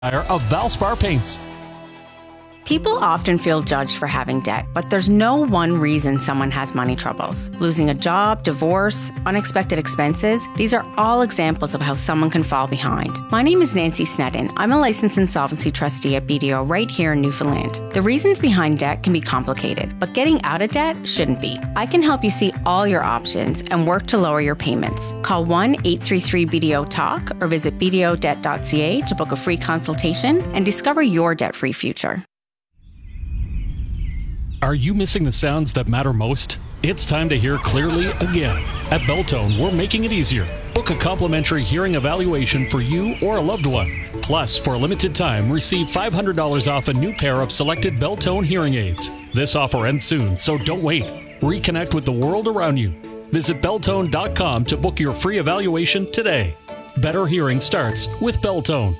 of Valspar Paints. People often feel judged for having debt, but there's no one reason someone has money troubles. Losing a job, divorce, unexpected expenses, these are all examples of how someone can fall behind. My name is Nancy Sneddon. I'm a licensed insolvency trustee at BDO right here in Newfoundland. The reasons behind debt can be complicated, but getting out of debt shouldn't be. I can help you see all your options and work to lower your payments. Call 1-833-BDO-TALK or visit bdodebt.ca to book a free consultation and discover your debt-free future. Are you missing the sounds that matter most? It's time to hear clearly again. At Beltone, we're making it easier. Book a complimentary hearing evaluation for you or a loved one. Plus, for a limited time, receive $500 off a new pair of selected Beltone hearing aids. This offer ends soon, so don't wait. Reconnect with the world around you. Visit Beltone.com to book your free evaluation today. Better hearing starts with Beltone.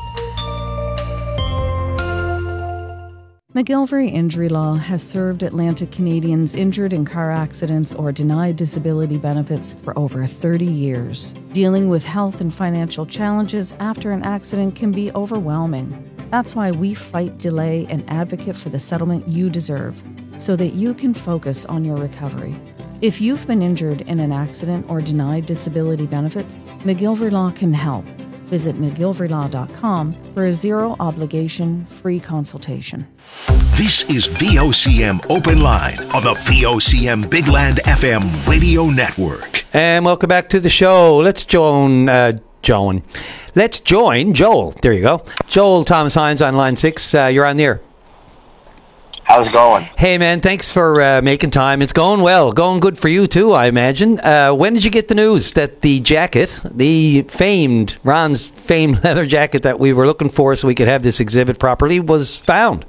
McGillivray Injury Law has served Atlantic Canadians injured in car accidents or denied disability benefits for over 30 years. Dealing with health and financial challenges after an accident can be overwhelming. That's why we fight delay and advocate for the settlement you deserve, so that you can focus on your recovery. If you've been injured in an accident or denied disability benefits, McGillivray Law can help. Visit McGillivraylAw.com for a zero-obligation free consultation. This is VOCM Open Line on the VOCM Big Land FM radio network. And welcome back to the show. Let's join Joel. There you go. Joel Thomas Hines on line 6. You're on the air. How's it going? Hey, man, thanks for making time. It's going well. Going good for you, too, I imagine. When did you get the news that the jacket, Ron's famed leather jacket that we were looking for so we could have this exhibit properly, was found?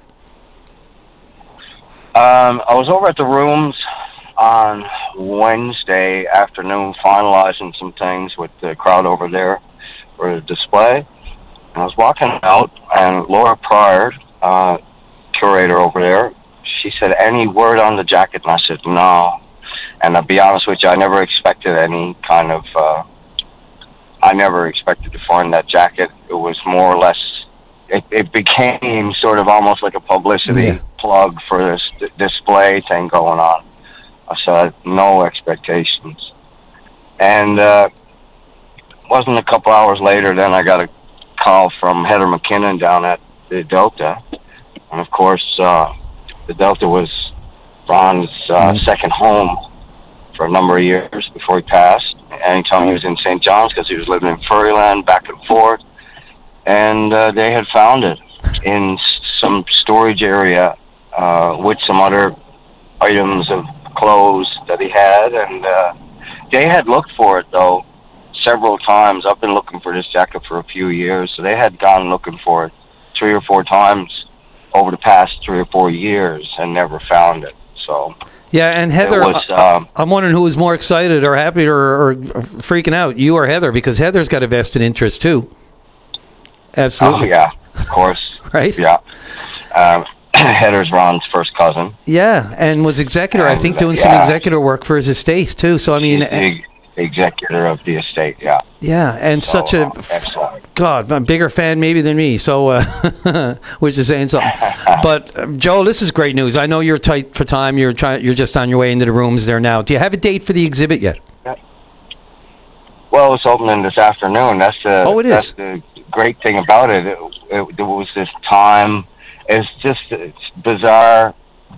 I was over at the rooms on Wednesday afternoon finalizing some things with the crowd over there for the display. And I was walking out, and Laura Pryor, curator over there, she said, "Any word on the jacket?" And I said, "No." And I'll be honest with you, I never expected any kind of I never expected to find that jacket. It was more or less, it became sort of almost like a publicity plug for this display thing going on. So I had no expectations. And wasn't a couple hours later, then I got a call from Heather McKinnon down at the Delta. And of course, the Delta was Ron's second home for a number of years before he passed. Anytime he was in St. John's, because he was living in Furryland, back and forth. And they had found it in some storage area with some other items of clothes that he had. And they had looked for it, though, several times. I've been looking for this jacket for a few years. So they had gone looking for it 3 or 4 times over the past 3 or 4 years and never found it. So yeah, and Heather, I'm wondering who was more excited or happy or freaking out, you or Heather, because Heather's got a vested interest too. Absolutely. Oh, yeah, of course. Right? Yeah. Heather's Ron's first cousin. Yeah, and was executor, I think, doing some executor work for his estate too. So, I mean... executor of the estate, yeah. Yeah, and so, such a... God, I'm a bigger fan maybe than me, so... which is saying something. But, Joel, this is great news. I know you're tight for time. You're just on your way into the rooms there now. Do you have a date for the exhibit yet? Well, it's opening this afternoon. That's the... Oh, it is? That's the great thing about it. It was this time... It's bizarre,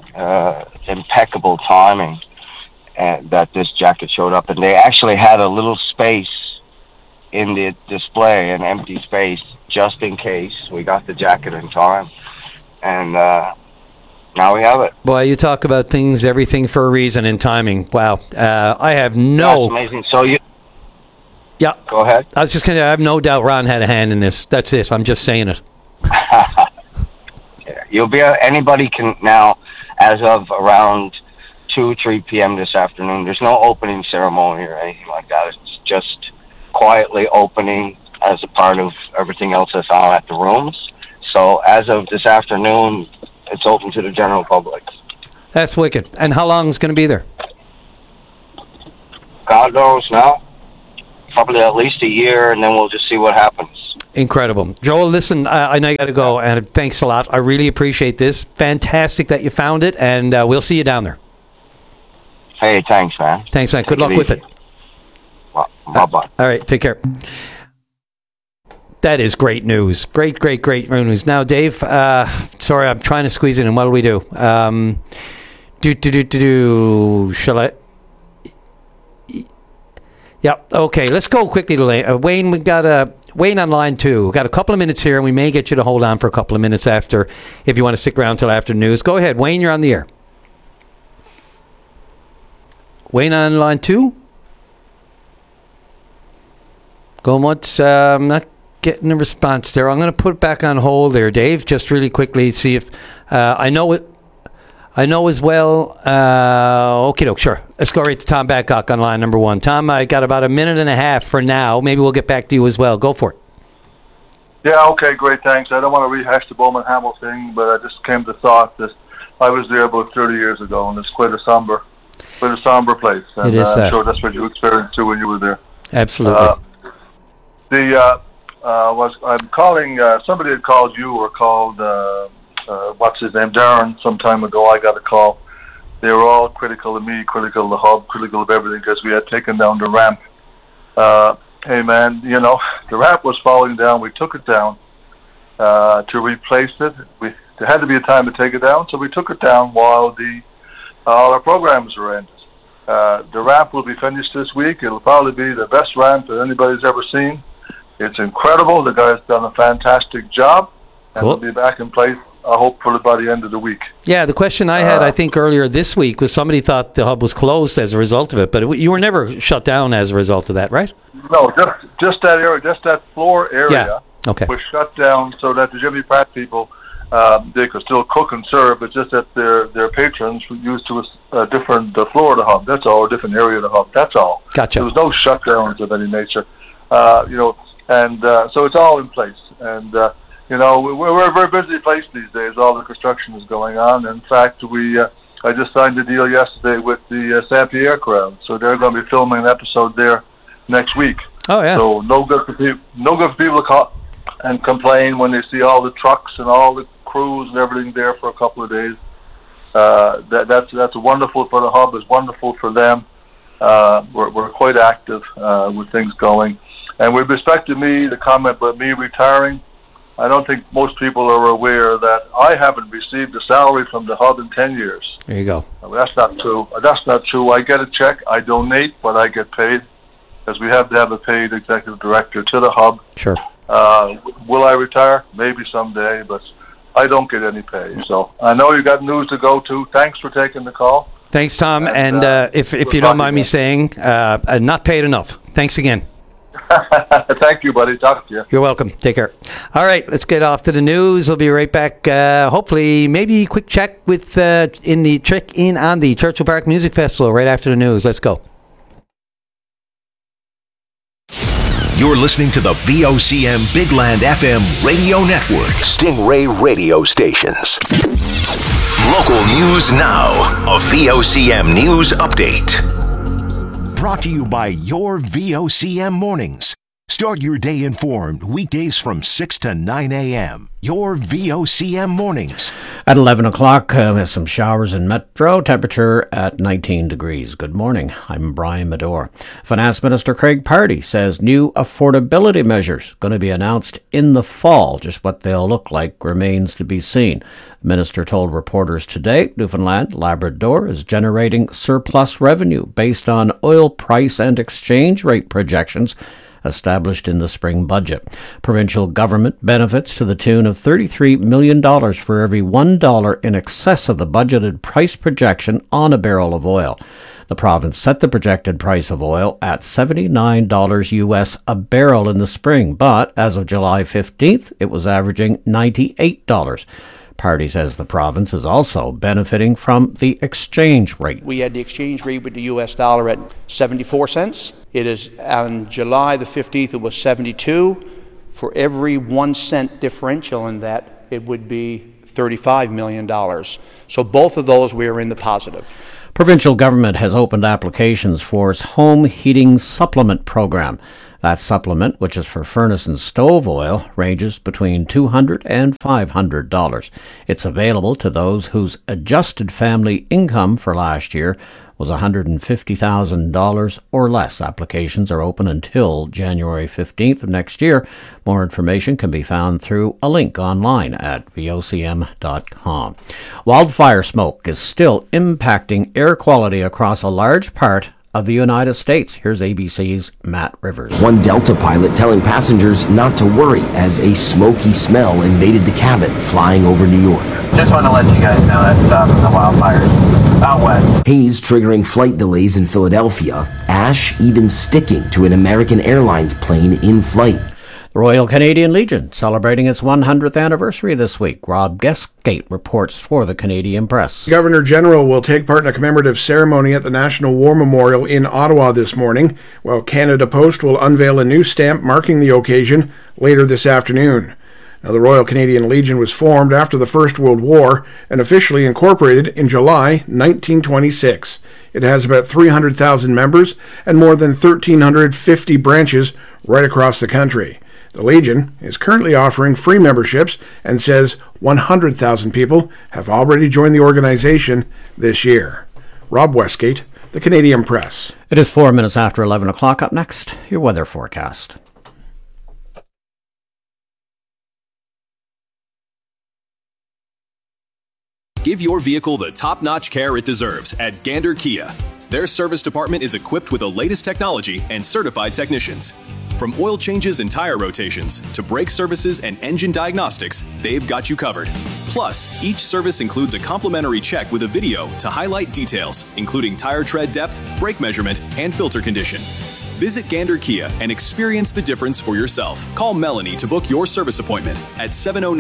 impeccable timing. That this jacket showed up, and they actually had a little space in the display, an empty space, just in case we got the jacket in time. And now we have it. Boy, you talk about things, everything for a reason and timing. Wow. I have no... That's amazing. So you... Yeah. Go ahead. I was just going to... I have no doubt Ron had a hand in this. That's it. I'm just saying it. You'll be... Anybody can now, as of around 2-3 p.m. this afternoon. There's no opening ceremony or anything like that. It's just quietly opening as a part of everything else that's on at the rooms. So as of this afternoon, it's open to the general public. That's wicked. And how long is it going to be there? God knows now. Probably at least a year, and then we'll just see what happens. Incredible. Joel, listen, I know you got to go, and thanks a lot. I really appreciate this. Fantastic that you found it, and we'll see you down there. Hey, thanks, man. Thanks, man. Good luck with it. Bye-bye. All right, take care. That is great news. Great news. Now, Dave, sorry, I'm trying to squeeze it in. What do we do? Shall I? Yeah, okay. Let's go quickly to Wayne. We got Wayne on line 2. We've got a couple of minutes here, and we may get you to hold on for a couple of minutes after, if you want to stick around till after news. Go ahead, Wayne. You're on the air. Wayne on line 2. Going once. I'm not getting a response there. I'm going to put it back on hold there, Dave. Just really quickly, see if I know as well. Okay, sure. Let's go right to Tom Babcock on line number 1. Tom, I got about a minute and a half for now. Maybe we'll get back to you as well. Go for it. Yeah, okay, great, thanks. I don't want to rehash the Bowman Hamel thing, but I just came to thought that I was there about 30 years ago, and it's quite a somber place. And, it is. I'm sure that's what you experienced too when you were there. Absolutely. I'm calling. Somebody had called you or called. What's his name? Darren. Some time ago, I got a call. They were all critical of me, critical of the hub, critical of everything because we had taken down the ramp. Hey man, the ramp was falling down. We took it down to replace it. There had to be a time to take it down, so we took it down while all our programs were ended. The ramp will be finished this week. It'll probably be the best ramp that anybody's ever seen. It's incredible. The guy's done a fantastic job. And cool. We'll be back in place, I hope, by the end of the week. Yeah, the question I had, I think, earlier this week was somebody thought the hub was closed as a result of it, but you were never shut down as a result of that, right? No, just that area, just that floor area was shut down so that the Jimmy Pratt people, they could still cook and serve. It's just that their patrons used to a different floor of the hub. That's all, a different area of the hub. That's all. Gotcha. There was no shutdowns of any nature. So it's all in place. And, we're a very busy place these days. All the construction is going on. In fact, I just signed a deal yesterday with the Saint Pierre crowd. So they're going to be filming an episode there next week. Oh, yeah. So no good for people to call and complain when they see all the trucks and all the crews and everything there for a couple of days. That's wonderful for the hub. It's wonderful for them. We're quite active with things going. And with respect to me, the comment about me retiring, I don't think most people are aware that I haven't received a salary from the hub in 10 years. There you go. That's not true. That's not true. I get a check. I donate, but I get paid, because we have to have a paid executive director to the hub. Sure. Will I retire? Maybe someday, but I don't get any pay. So I know you got news to go to. Thanks for taking the call. Thanks, Tom. And if you don't mind me saying, not paid enough. Thanks again. Thank you, buddy. Talk to you. You're welcome. Take care. All right, let's get off to the news. We'll be right back. Hopefully, maybe a quick check with check in on the Churchill Park Music Festival right after the news. Let's go. You're listening to the VOCM Big Land FM radio network. Stingray radio stations. Local news now. A VOCM news update. Brought to you by your VOCM mornings. Start your day informed weekdays from 6 to 9 a.m. Your VOCM mornings. At 11 o'clock, we have some showers in Metro, temperature at 19 degrees. Good morning. I'm Brian Medore. Finance Minister Craig Pardy says new affordability measures going to be announced in the fall. Just what they'll look like remains to be seen. The minister told reporters today Newfoundland Labrador is generating surplus revenue based on oil price and exchange rate projections established in the spring budget. Provincial government benefits to the tune of $33 million for every $1 in excess of the budgeted price projection on a barrel of oil. The province set the projected price of oil at $79 US a barrel in the spring, but as of July 15th, it was averaging $98. Pardy says the province is also benefiting from the exchange rate. We had the exchange rate with the US dollar at 74 cents. It is on July the 15th, it was 72. For every 1 cent differential in that, it would be $35 million. So both of those, we are in the positive. Provincial government has opened applications for its home heating supplement program. That supplement, which is for furnace and stove oil, ranges between $200 and $500. It's available to those whose adjusted family income for last year was $150,000 or less. Applications are open until January 15th of next year. More information can be found through a link online at vocm.com. Wildfire smoke is still impacting air quality across a large part of the United States. Here's ABC's Matt Rivers. One Delta pilot telling passengers not to worry as a smoky smell invaded the cabin flying over New York. Just want to let you guys know that's the wildfires out west. Haze triggering flight delays in Philadelphia. Ash even sticking to an American Airlines plane in flight. The Royal Canadian Legion celebrating its 100th anniversary this week. Rob Guestgate reports for the Canadian Press. The Governor General will take part in a commemorative ceremony at the National War Memorial in Ottawa this morning, while Canada Post will unveil a new stamp marking the occasion later this afternoon. Now, the Royal Canadian Legion was formed after the First World War and officially incorporated in July 1926. It has about 300,000 members and more than 1,350 branches right across the country. The Legion is currently offering free memberships and says 100,000 people have already joined the organization this year. Rob Westgate, the Canadian Press. It is 4 minutes after 11 o'clock. Up next, your weather forecast. Give your vehicle the top-notch care it deserves at Gander Kia. Their service department is equipped with the latest technology and certified technicians. From oil changes and tire rotations to brake services and engine diagnostics, they've got you covered. Plus, each service includes a complimentary check with a video to highlight details, including tire tread depth, brake measurement, and filter condition. Visit Gander Kia and experience the difference for yourself. Call Melanie to book your service appointment at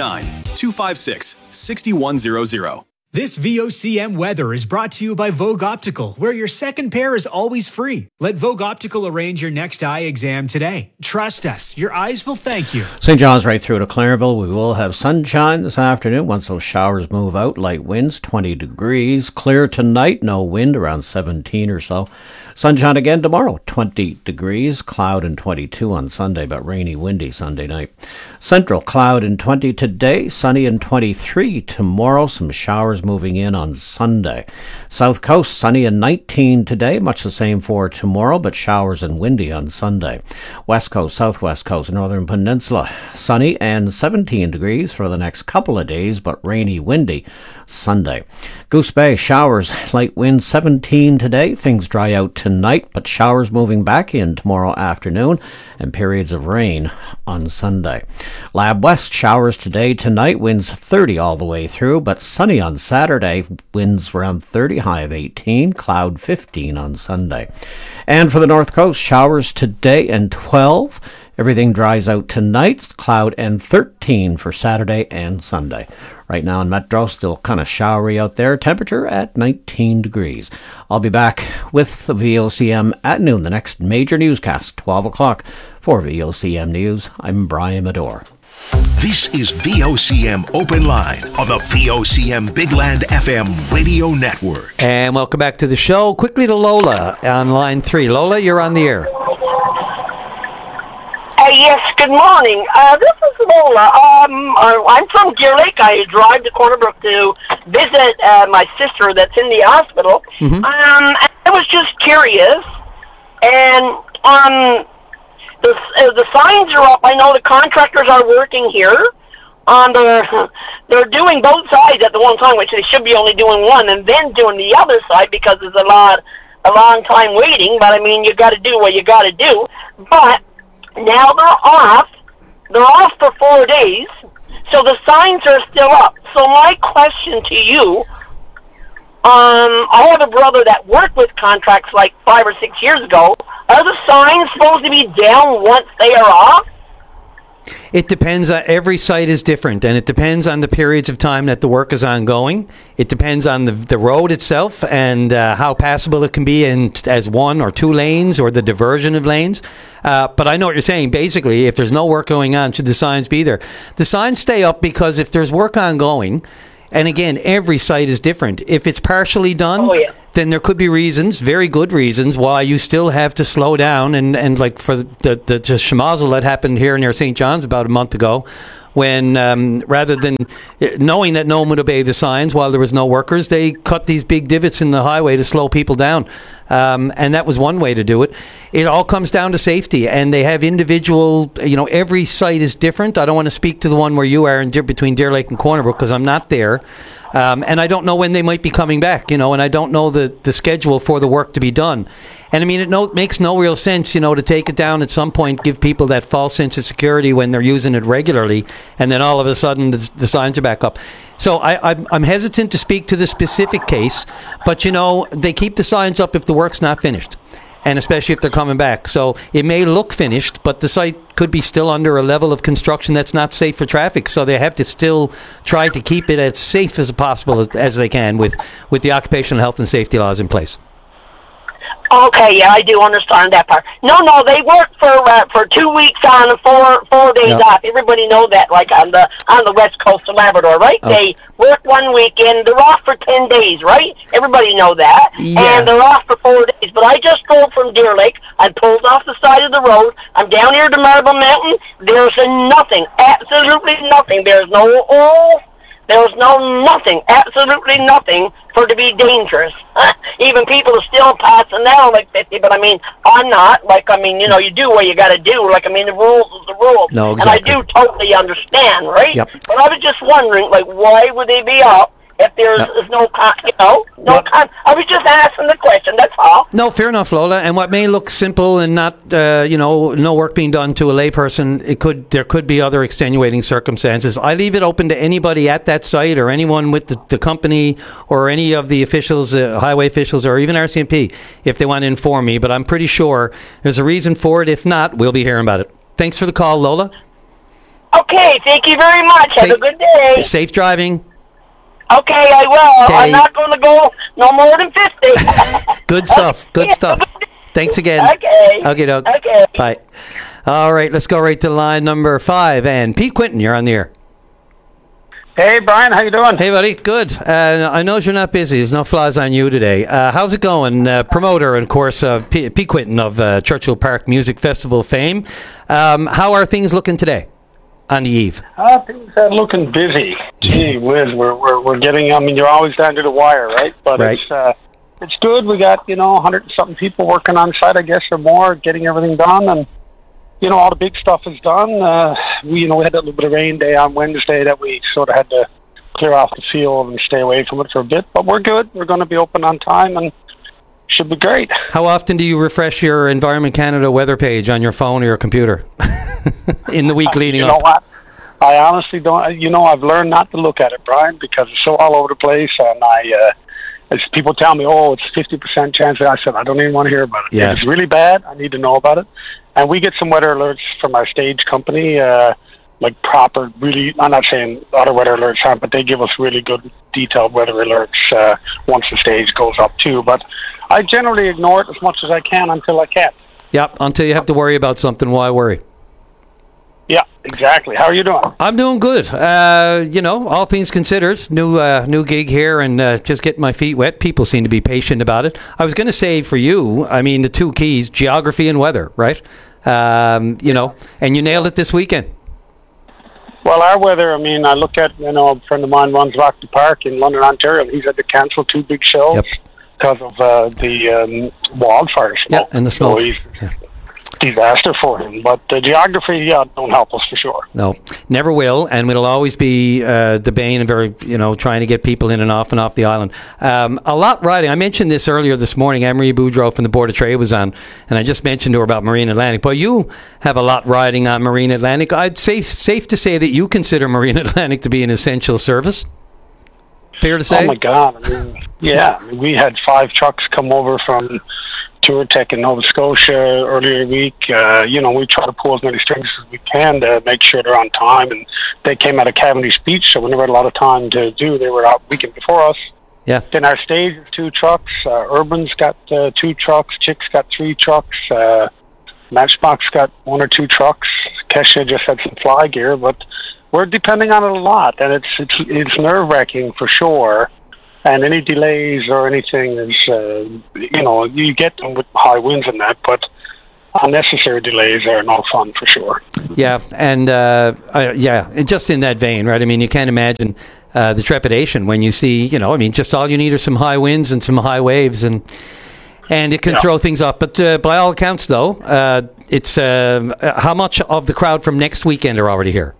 709-256-6100. This VOCM weather is brought to you by Vogue Optical, where your second pair is always free. Let Vogue Optical arrange your next eye exam today. Trust us, your eyes will thank you. St. John's right through to Clarenville. We will have sunshine this afternoon once those showers move out. Light winds, 20 degrees. Clear tonight, no wind, around 17 or so. Sunshine again tomorrow, 20 degrees. Cloud and 22 on Sunday, but rainy, windy Sunday night. Central, cloud and 20 today. Sunny and 23 tomorrow. Some showers moving in on Sunday. South Coast, sunny and 19 today. Much the same for tomorrow, but showers and windy on Sunday. West Coast, Southwest Coast, Northern Peninsula, sunny and 17 degrees for the next couple of days, but rainy, windy Sunday. Goose Bay, showers, light winds, 17 today. Things dry out tonight, but showers moving back in tomorrow afternoon and periods of rain on Sunday. Lab West, showers today, tonight, winds 30 all the way through, but sunny on Saturday, winds around 30, high of 18, cloud 15 on Sunday. And for the North Coast, showers today and 12. Everything dries out tonight, cloud and 13 for Saturday and Sunday. Right now in Metro, still kind of showery out there. Temperature at 19 degrees. I'll be back with the VOCM at noon, the next major newscast, 12 o'clock. For VOCM News, I'm Brian Medore. This is VOCM Open Line on the VOCM Big Land FM radio network. And welcome back to the show. Quickly to Lola on line 3. Lola, you're on the air. Yes, good morning. This is Lola. I'm from Deer Lake. I drive to Corner Brook to visit my sister that's in the hospital. Mm-hmm. I was just curious, and the signs are up. I know the contractors are working here. They're doing both sides at the one time, which they should be only doing one, and then doing the other side because there's a long time waiting. But I mean, you got to do what you got to do. But now they're off. They're off for 4 days, so the signs are still up. So my question to you, I have a brother that worked with contracts like 5 or 6 years ago. Are the signs supposed to be down once they are off? It depends. Every site is different, and it depends on the periods of time that the work is ongoing. It depends on the road itself and how passable it can be as 1 or 2 lanes or the diversion of lanes. But I know what you're saying. Basically, if there's no work going on, should the signs be there? The signs stay up because if there's work ongoing, and again, every site is different. If it's partially done, then there could be reasons, very good reasons, why you still have to slow down. And like for the schmozzle that happened here near St. John's about a month ago, when rather than knowing that no one would obey the signs while there was no workers, they cut these big divots in the highway to slow people down. And that was one way to do it. It all comes down to safety, and they have individual, every site is different. I don't want to speak to the one where you are between Deer Lake and Corner Brook because I'm not there. And I don't know when they might be coming back, and I don't know the schedule for the work to be done. And I mean, it makes no real sense, to take it down at some point, give people that false sense of security when they're using it regularly, and then all of a sudden the signs are back up. So I'm hesitant to speak to the specific case, but they keep the signs up if the work's not finished, and especially if they're coming back. So it may look finished, but the site could be still under a level of construction that's not safe for traffic. So they have to still try to keep it as safe as possible as they can with the occupational health and safety laws in place. Okay, yeah, I do understand that part. No, they work for 2 weeks on and 4 days off. Everybody know that, like on the west coast of Labrador, right? Oh. They work 1 weekend, they're off for 10 days, right? Everybody know that. Yeah. And they're off for 4 days. But I just drove from Deer Lake. I pulled off the side of the road. I'm down here to Marble Mountain. There's nothing, absolutely nothing. There's no nothing, absolutely nothing for it to be dangerous. Even people are still passing down like 50, but I mean, I'm not. You do what you got to do. The rules is the rules. No, exactly. And I do totally understand, right? Yep. But I was just wondering, why would they be up if there's no I was just asking the question, that's all. No, fair enough, Lola. And what may look simple and not, no work being done to a layperson, there could be other extenuating circumstances. I leave it open to anybody at that site or anyone with the company or any of the officials, highway officials, or even RCMP, if they want to inform me. But I'm pretty sure there's a reason for it. If not, we'll be hearing about it. Thanks for the call, Lola. Okay, thank you very much. Have a good day. Safe driving. Okay, I will. Okay. I'm not going to go no more than 50. Good stuff. Good stuff. Thanks again. Okay. Okay. Bye. All right, let's go right to line number 5. And Pete Quinton, you're on the air. Hey, Brian. How you doing? Hey, buddy. Good. I know you're not busy. There's no flies on you today. How's it going? Promoter, and of course, Pete Quinton of Churchill Park Music Festival fame. How are things looking today? On the eve. Things are looking busy. Gee whiz, we're getting. You're always down to the wire, right? But right. It's good. We got 100 and something people working on site, I guess, or more, getting everything done, and all the big stuff is done. We had that little bit of rain day on Wednesday that we sort of had to clear off the field and stay away from it for a bit. But we're good. We're going to be open on time and should be great. How often do you refresh your Environment Canada weather page on your phone or your computer? In the week leading up? You know what? I honestly don't. I've learned not to look at it, Brian, because it's so all over the place. And as people tell me, it's 50% chance. I said, I don't even want to hear about it. Yeah. If it's really bad, I need to know about it. And we get some weather alerts from our stage company, proper, really, I'm not saying other weather alerts aren't, but they give us really good detailed weather alerts once the stage goes up too. But I generally ignore it as much as I can until I can. Yep, until you have to worry about something, why worry? Yeah, exactly. How are you doing? I'm doing good. All things considered, new gig here and just getting my feet wet. People seem to be patient about it. I was going to say for you, the two keys, geography and weather, right? And you nailed it this weekend. Well, our weather, I look at, a friend of mine runs Rock the Park in London, Ontario, and he's had to cancel 2 big shows because of the wildfire smoke. Yeah, and the smoke. So disaster for him, but the geography don't help us for sure. No, never will, and it'll always be the bane of trying to get people in and off the island. A lot riding. I mentioned this earlier this morning. Anne-Marie Boudreau from the Board of Trade was on, and I just mentioned to her about Marine Atlantic. But you have a lot riding on Marine Atlantic. I'd say safe to say that you consider Marine Atlantic to be an essential service. Fair to say? Oh my God! We had 5 trucks come over from TourTech in Nova Scotia earlier week. We try to pull as many strings as we can to make sure they're on time, and they came out of Cavendish Beach, so we never had a lot of time to do. They were out weekend before us. Yeah. Then our stage is 2 trucks. Urban's got 2 trucks. Chick's got 3 trucks. Matchbox got 1 or 2 trucks. Kesha just had some fly gear, but we're depending on it a lot, and it's nerve-wracking for sure. And any delays or anything is, you get them with high winds and that, but unnecessary delays are no fun for sure. Yeah, and just in that vein, right? I mean, you can't imagine the trepidation when you see, just all you need are some high winds and some high waves, and it can throw things off. But by all accounts, though, it's how much of the crowd from next weekend are already here?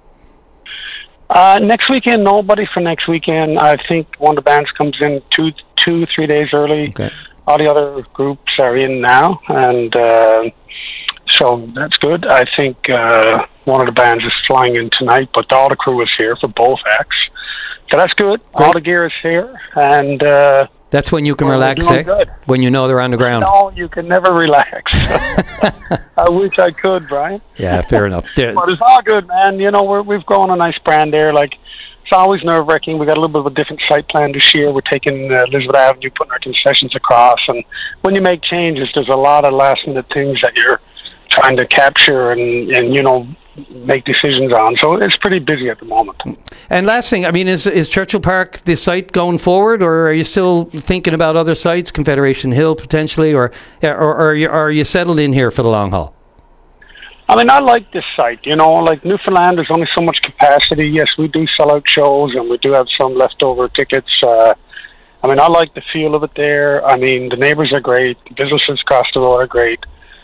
Next weekend, nobody for next weekend. I think one of the bands comes in 2-3 days early. Okay. All the other groups are in now, and so that's good. I think one of the bands is flying in tonight, but all the crew is here for both acts. So that's good. Great. All the gear is here, and that's when you can relax, good. When you know they're on the ground. No, you can never relax. I wish I could, Brian. Yeah, fair enough. But it's all good, man. We've grown a nice brand there. Like, it's always nerve-wracking. We got a little bit of a different site plan this year. We're taking Elizabeth Avenue, putting our concessions across, and when you make changes, there's a lot of last-minute things that you're trying to capture and make decisions on. So it's pretty busy at the moment. And last thing, I mean, is Churchill Park the site going forward, or are you still thinking about other sites, Confederation Hill potentially, or are you settled in here for the long haul? I mean, I like this site. Like Newfoundland, there's only so much capacity. Yes, we do sell out shows, and we do have some leftover tickets. I like the feel of it there. I mean, the neighbors are great. The businesses across the road are great.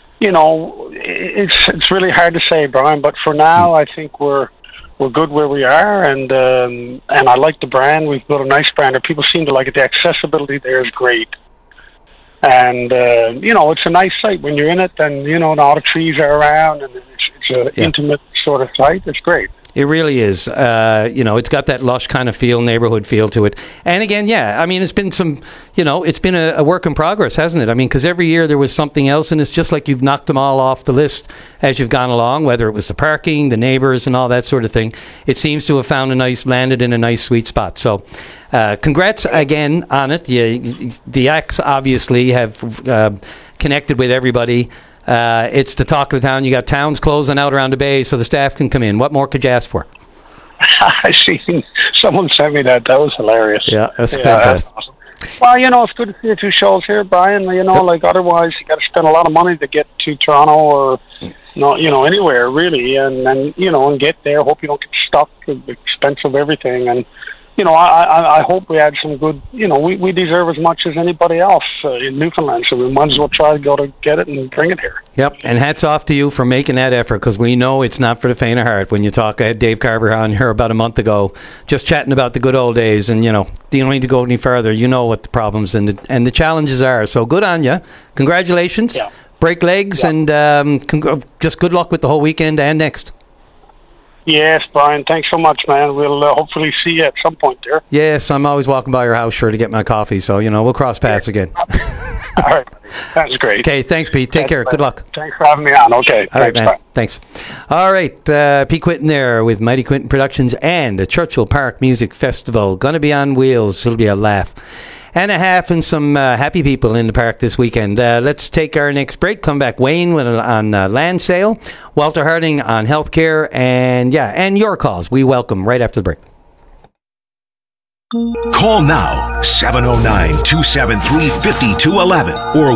It's really hard to say, Brian, but for now, I think we're good where we are, and I like the brand. We've built a nice brand, and people seem to like it. The accessibility there is great. And, it's a nice site. When you're in it, then, all the trees are around, and it's an intimate sort of site. It's great. It really is. It's got that lush kind of feel, neighborhood feel to it. And again, it's been it's been a work in progress, hasn't it? I mean, because every year there was something else, and it's just like you've knocked them all off the list as you've gone along, whether it was the parking, the neighbors, and all that sort of thing. It seems to have landed in a nice sweet spot. So congrats again on it. The acts obviously have connected with everybody. It's the talk of the town. You got towns closing out around the bay so the staff can come in. What more could you ask for? I seen someone sent me that. That was hilarious. Yeah, that's fantastic. That's awesome. Well, it's good to see a few shows here, Brian. Like otherwise you got to spend a lot of money to get to Toronto or anywhere really, and get there. Hope you don't get stuck with the expense of everything. And I hope we had some good. We deserve as much as anybody else in Newfoundland, so we might as well try to go to get it and bring it here. Yep, and hats off to you for making that effort, because we know it's not for the faint of heart. When you talk, I had Dave Carver on here about a month ago, just chatting about the good old days, and you don't need to go any further. You know what the problems and the challenges are. So good on you. Congratulations. Yeah. Break legs, and just good luck with the whole weekend and next. Yes, Brian, thanks so much, man. We'll hopefully see you at some point there. Yes, I'm always walking by your house, sure, to get my coffee, so, we'll cross paths again. All right, that's great. Okay, thanks, Pete. Take care. Good luck. Thanks for having me on. Okay. All right, man. Bye. Thanks. All right, Pete Quinton there with Mighty Quinton Productions and the Churchill Park Music Festival. Going to be on wheels. It'll be a laugh and a half, and some happy people in the park this weekend. Let's take our next break. Come back, Wayne on land sale, Walter Harding on healthcare, and your calls. We welcome right after the break. Call now, 709-273-5211 or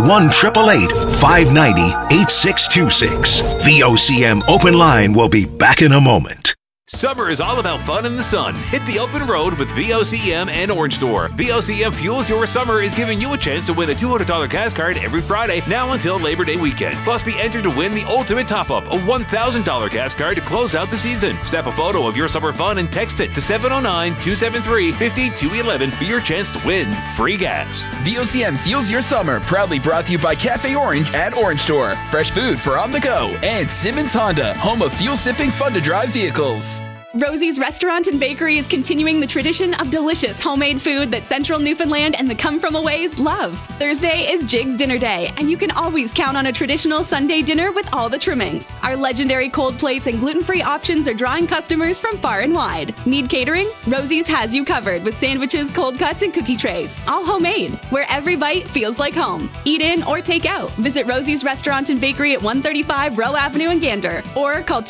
1-888-590-8626. VOCM Open Line will be back in a moment. Summer is all about fun in the sun. Hit the open road with VOCM and Orange Store. VOCM Fuels Your Summer is giving you a chance to win a $200 gas card every Friday now until Labor Day weekend. Plus, be entered to win the ultimate top-up, a $1,000 gas card to close out the season. Snap a photo of your summer fun and text it to 709-273-5211 for your chance to win free gas. VOCM Fuels Your Summer, proudly brought to you by Cafe Orange at Orange Store. Fresh food for on the go. And Simmons Honda, home of fuel-sipping, fun-to-drive vehicles. Rosie's Restaurant and Bakery is continuing the tradition of delicious homemade food that Central Newfoundland and the come-from-aways love. Thursday is Jig's Dinner Day, and you can always count on a traditional Sunday dinner with all the trimmings. Our legendary cold plates and gluten-free options are drawing customers from far and wide. Need catering? Rosie's has you covered with sandwiches, cold cuts, and cookie trays, all homemade, where every bite feels like home. Eat in or take out. Visit Rosie's Restaurant and Bakery at 135 Rowe Avenue in Gander, or call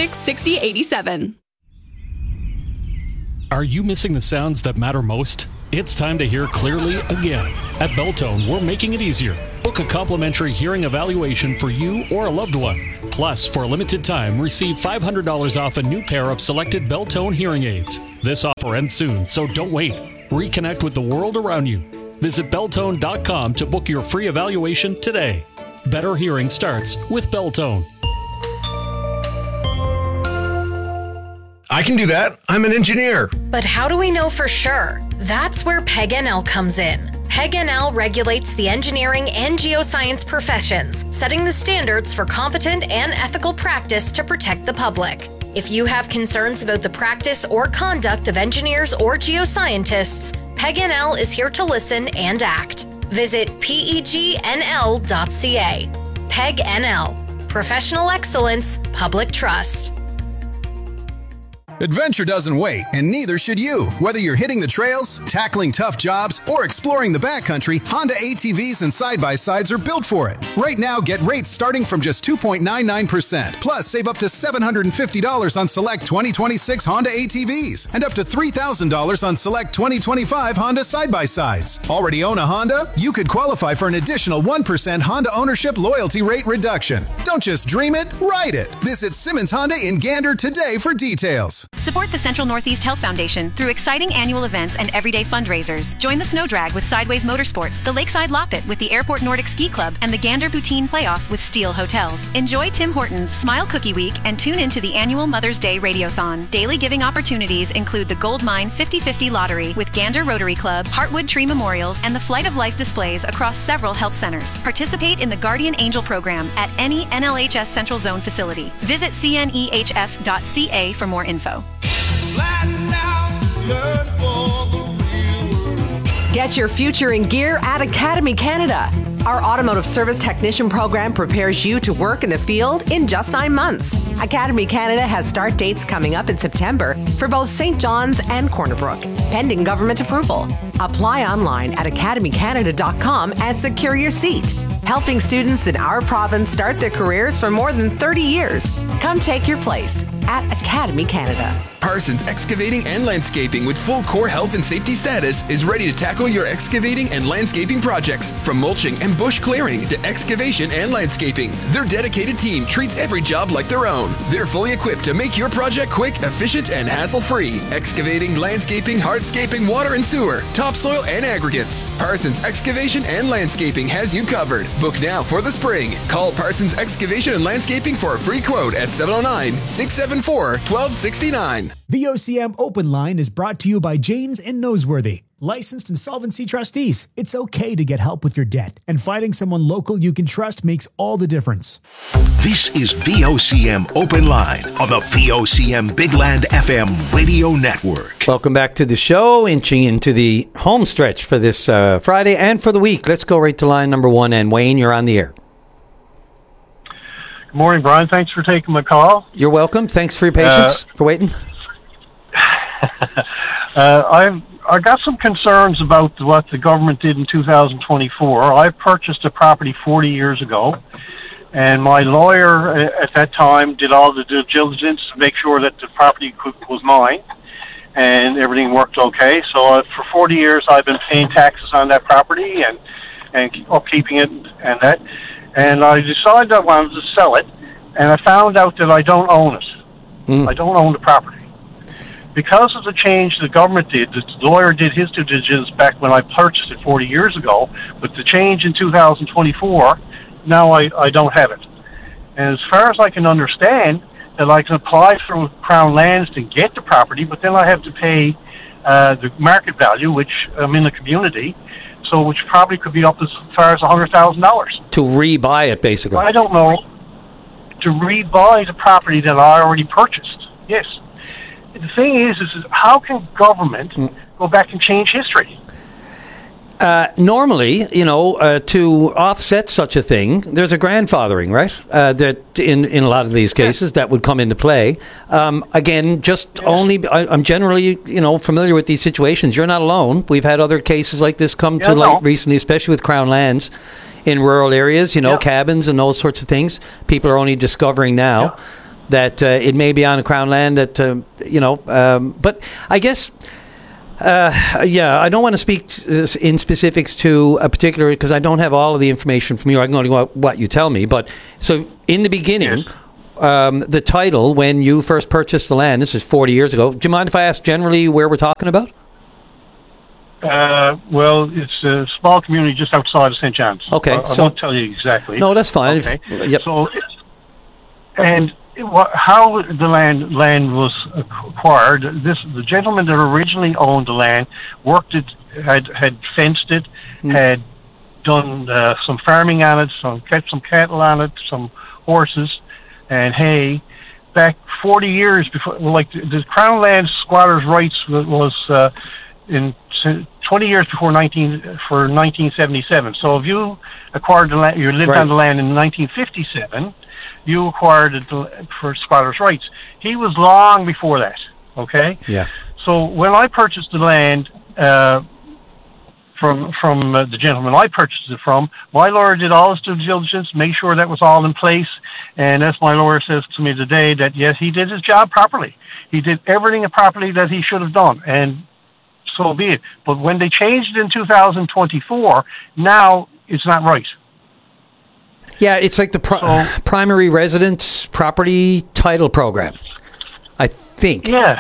256-6087. Are you missing the sounds that matter most? it's time to hear clearly again. At Beltone, we're making it easier. Book a complimentary hearing evaluation for you or a loved one. Plus, for a limited time, receive $500 off a new pair of selected Beltone hearing aids. This offer ends soon, so don't wait. Reconnect with the world around you. Visit Beltone.com to book your free evaluation today. Better hearing starts with Beltone. I can do that. I'm an engineer. But how do we know for sure? That's where PEG-NL comes in. PEG-NL regulates the engineering and geoscience professions, setting the standards for competent and ethical practice to protect the public. If you have concerns about the practice or conduct of engineers or geoscientists, PEG-NL is here to listen and act. Visit pegnl.ca. PEG-NL. Professional excellence, public trust. Adventure doesn't wait, and neither should you. Whether you're hitting the trails, tackling tough jobs, or exploring the backcountry, Honda ATVs and side-by-sides are built for it. Right now, get rates starting from just 2.99%. Plus, save up to $750 on select 2026 Honda ATVs and up to $3,000 on select 2025 Honda side-by-sides. Already own a Honda? You could qualify for an additional 1% Honda ownership loyalty rate reduction. Don't just dream it, ride it. Visit Simmons Honda in Gander today for details. Support the Central Northeast Health Foundation through exciting annual events and everyday fundraisers. Join the Snow Drag with Sideways Motorsports, the Lakeside Loppet with the Airport Nordic Ski Club, and the Gander Poutine Playoff with Steel Hotels. Enjoy Tim Hortons Smile Cookie Week and tune into the annual Mother's Day Radiothon. Daily giving opportunities include the Gold Mine 50/50 Lottery with Gander Rotary Club, Heartwood Tree Memorials, and the Flight of Life displays across several health centers. Participate in the Guardian Angel program at any NLHS Central Zone facility. Visit cnehf.ca for more info. Get your future in gear at Academy Canada. Our automotive service technician program prepares you to work in the field in just 9 months. Academy Canada has start dates coming up in September for both St. John's and Corner Brook, pending government approval. Apply online at academycanada.com and secure your seat. Helping students in our province start their careers for more than 30 years. Come take your place at Academy Canada. Parsons Excavating and Landscaping with full core health and safety status is ready to tackle your excavating and landscaping projects, from mulching and bush clearing to excavation and landscaping. Their dedicated team treats every job like their own. They're fully equipped to make your project quick, efficient, and hassle-free. Excavating, landscaping, hardscaping, water and sewer, topsoil, and aggregates. Parsons Excavation and Landscaping has you covered. Book now for the spring. Call Parsons Excavation and Landscaping for a free quote at 709-674-1269. VOCM Open Line is brought to you by Janes and Noseworthy, licensed insolvency trustees. It's okay to get help with your debt, and finding someone local you can trust makes all the difference. This is VOCM Open Line on the VOCM Big Land FM radio network. Welcome back to the show, inching into the home stretch for this Friday and for the week. Let's go right to line number one, and Wayne, you're on the air. Good morning, Brian. Thanks for taking my call. You're welcome. Thanks for your patience, for waiting. I got some concerns about what the government did in 2024. I purchased a property 40 years ago, and my lawyer at that time did all the due diligence to make sure that the property was mine, and everything worked okay. So for 40 years, I've been paying taxes on that property and upkeeping it and that. And I decided I wanted to sell it, and I found out that I don't own it. I don't own the property. Because of the change the government did, the lawyer did his due diligence back when I purchased it 40 years ago, but the change in 2024, now I don't have it. And as far as I can understand, that I can apply for Crown Lands to get the property, but then I have to pay the market value, which I'm in the community, so which probably could be up as far as $100,000. To rebuy it, basically. I don't know. To rebuy the property that I already purchased. Yes. The thing is how can government go back and change history? Normally, to offset such a thing, there's a grandfathering, right? That in a lot of these cases that would come into play. Again, I'm generally, familiar with these situations. You're not alone. We've had other cases like this come to light recently, especially with Crown Lands in rural areas, cabins and those sorts of things. People are only discovering now that it may be on a Crown land that, but I guess Yeah, I don't want to speak in specifics to a particular, because I don't have all of the information from you. I can only what you tell me. But so in the beginning, the title, when you first purchased the land, this is 40 years ago. Do you mind if I ask generally where we're talking about? Well, it's a small community just outside of St. John's. Okay. I won't tell you exactly. No, that's fine. Okay. Yep. So, how the land was acquired, the gentleman that originally owned the land worked it, had fenced it, had done some farming on it, kept some cattle on it, some horses and hay. Back 40 years before, like the Crown Land squatters' rights was in 20 years before 1977. So if you acquired the land, you lived on the land in 1957. You acquired it for squatters' rights. He was long before that, okay? Yeah. So when I purchased the land from the gentleman I purchased it from, my lawyer did all his due diligence, made sure that was all in place, and as my lawyer says to me today, that yes, he did his job properly. He did everything properly that he should have done, and so be it. But when they changed it in 2024, now it's not right. Yeah, it's like the primary residence property title program, I think. Yeah.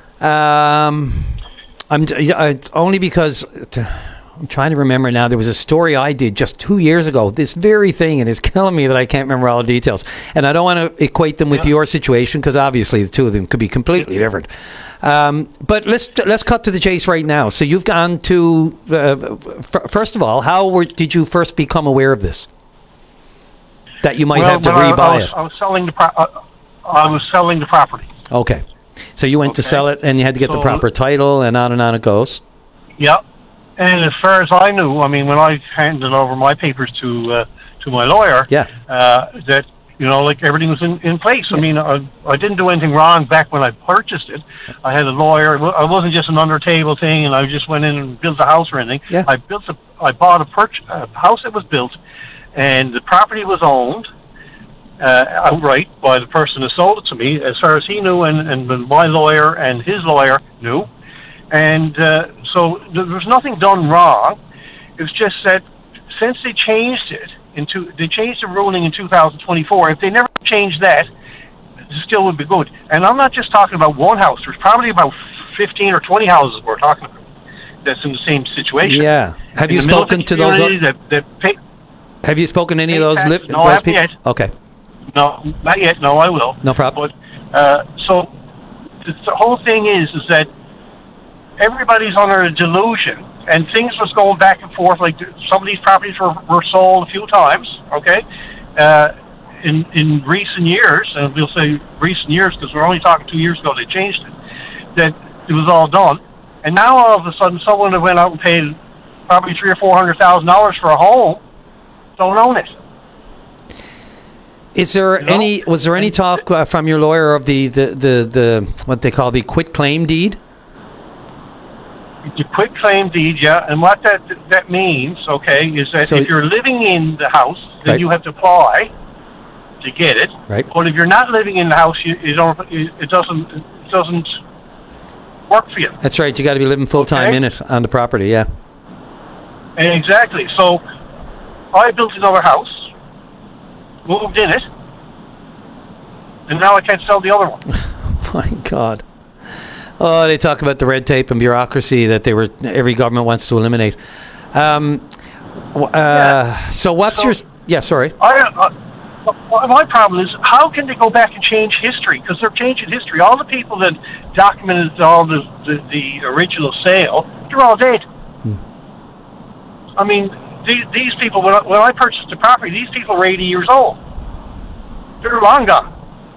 Only because I'm trying to remember now. There was a story I did just 2 years ago. This very thing, and it's killing me that I can't remember all the details. And I don't want to equate them with your situation because obviously the two of them could be completely different. But let's cut to the chase right now. So you've gone to first of all, did you first become aware of this? That you might have to rebuy it. I was selling the property. Okay, so you went to sell it, and you had to get the proper title, and on it goes. Yep. And as far as I knew, I mean, when I handed over my papers to my lawyer, that like everything was in place. I mean, I didn't do anything wrong back when I purchased it. I had a lawyer. I wasn't just an under table thing, and I just went in and built a house or anything. Yeah. I bought a house that was built. And the property was owned outright by the person who sold it to me, as far as he knew, and my lawyer and his lawyer knew. And so there was nothing done wrong. It was just that since they changed it, they changed the ruling in 2024. If they never changed that, it still would be good. And I'm not just talking about one house. There's probably about 15 or 20 houses we're talking about that's in the same situation. Yeah. Have you spoken to those? Have you spoken to any of those? No, those I haven't people? yet. Okay. No, not yet. No, I will. No problem. But so the whole thing is that everybody's under a delusion, and things was going back and forth. Like some of these properties were sold a few times. Okay, in recent years, and we'll say recent years because we're only talking 2 years ago they changed it. That it was all done, and now all of a sudden someone that went out and paid probably $300,000 or $400,000 for a home don't own it. Was there any talk from your lawyer of the what they call the quitclaim deed? The quitclaim deed, yeah, and what that means, okay, is that if you're living in the house, then you have to apply to get it. Right. But if you're not living in the house, it doesn't work for you. That's right. You got to be living full time in it on the property. Yeah. Exactly. So I built another house, moved in it, and now I can't sell the other one. My God. Oh, they talk about the red tape and bureaucracy that every government wants to eliminate. So what's your... Yeah, sorry. My problem is, how can they go back and change history? Because they're changing history. All the people that documented all the original sale, they're all dead. I mean, these people, when I purchased the property, these people were 80 years old. They're long gone.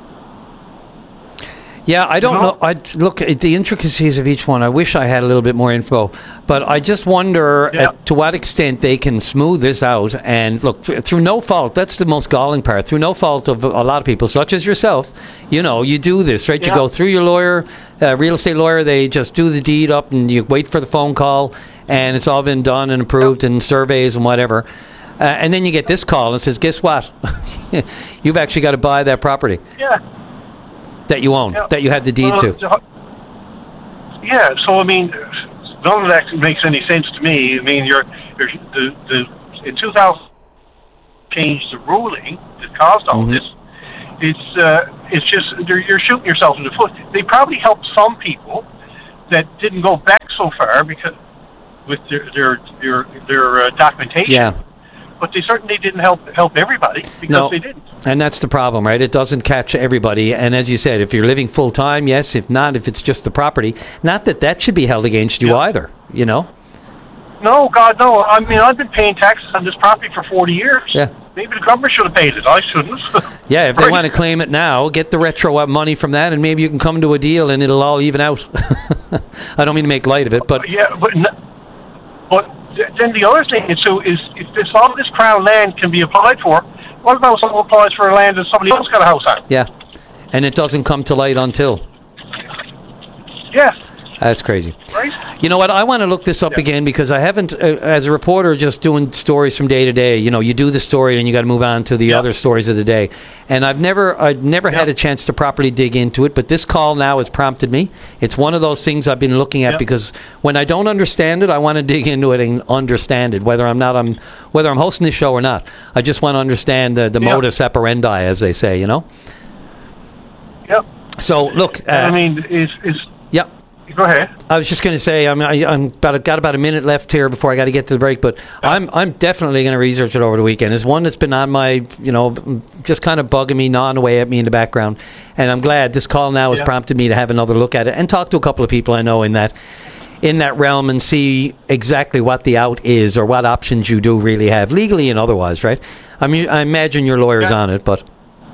Yeah, I don't know. I look at the intricacies of each one. I wish I had a little bit more info, but I just wonder to what extent they can smooth this out. And look, through no fault, that's the most galling part. Through no fault of a lot of people, such as yourself, you do this, right? Yeah. You go through your lawyer, real estate lawyer. They just do the deed up, and you wait for the phone call, and it's all been done and approved, and surveys and whatever. And then you get this call and says, "Guess what? You've actually got to buy that property." Yeah. That you own, that you have the deed to. Yeah, so I mean, none of that makes any sense to me. I mean, in 2000 changed the ruling that caused all this. It's just you're shooting yourself in the foot. They probably helped some people that didn't go back so far because with their documentation. Yeah. But they certainly didn't help everybody because they didn't. And that's the problem, right? It doesn't catch everybody. And as you said, if you're living full time, yes. If not, if it's just the property, not that should be held against you either. You know. No, God, no. I mean, I've been paying taxes on this property for 40 years. Yeah. Maybe the government should have paid it. I shouldn't. Yeah, if they want to claim it now, get the retro money from that, and maybe you can come to a deal, and it'll all even out. I don't mean to make light of it, but but then the other thing is if all of this crown land can be applied for, what about someone applies for land that somebody else got a house on? Yeah, and it doesn't come to light until. Yeah. That's crazy. Right? You know what? I want to look this up again because I haven't, as a reporter, just doing stories from day to day. You know, you do the story and you got to move on to the other stories of the day. And I've never had a chance to properly dig into it. But this call now has prompted me. It's one of those things I've been looking at because when I don't understand it, I want to dig into it and understand it. Whether I'm hosting this show or not, I just want to understand the modus operandi, as they say. You know. Yep. So look. I mean, Yep. Go ahead. I was just going to say I'm got about a minute left here before I got to get to the break, but I'm definitely going to research it over the weekend. It's one that's been on my, just kind of bugging me, gnawing away at me in the background, and I'm glad this call now has prompted me to have another look at it and talk to a couple of people I know in that realm and see exactly what the out is or what options you do really have legally and otherwise, right? I mean, I imagine your lawyer's on it, but.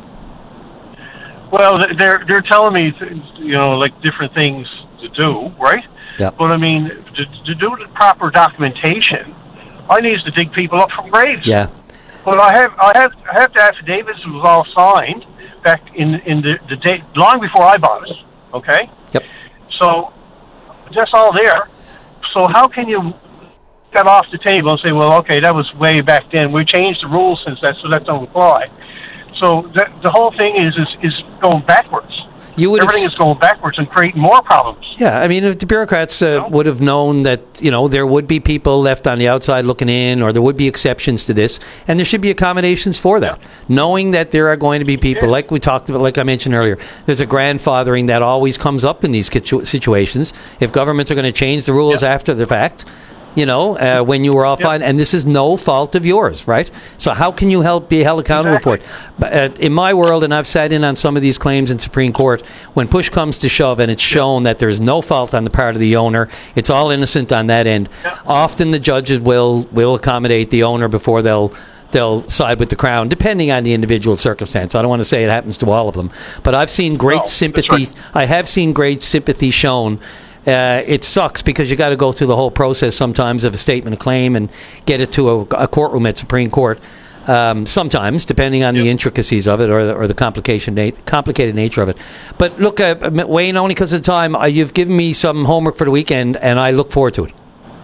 Well, they're telling me, like different things to do, right? Yeah. But I mean, to do the proper documentation, I need to dig people up from graves. Yeah. But I have the affidavits that was all signed back in the day long before I bought it. Okay. Yep. So that's all there. So how can you get off the table and say, well, okay, that was way back then. We changed the rules since that, so that don't apply. So the whole thing is going backwards. Everything is going backwards and creating more problems. Yeah, I mean, if the bureaucrats would have known that, there would be people left on the outside looking in, or there would be exceptions to this, and there should be accommodations for that. Knowing that there are going to be people, like we talked about, like I mentioned earlier, there's a grandfathering that always comes up in these situations. If governments are going to change the rules after the fact, when you were all fine, and this is no fault of yours, right? So how can you be held accountable for it? But in my world, and I've sat in on some of these claims in Supreme Court, when push comes to shove and it's shown that there's no fault on the part of the owner, it's all innocent on that end, often the judges will accommodate the owner before they'll side with the Crown, depending on the individual circumstance. I don't want to say it happens to all of them, but I've seen great sympathy. Right. I have seen great sympathy shown. It sucks because you got to go through the whole process sometimes of a statement of claim and get it to a courtroom at Supreme Court. Sometimes, depending on the intricacies of it or the complicated nature of it. But look, Wayne, only because of the time, you've given me some homework for the weekend, and I look forward to it.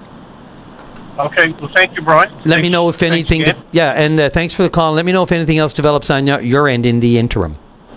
Okay, well, thank you, Brian. Let me know if anything. And thanks for the call. Let me know if anything else develops on your end in the interim.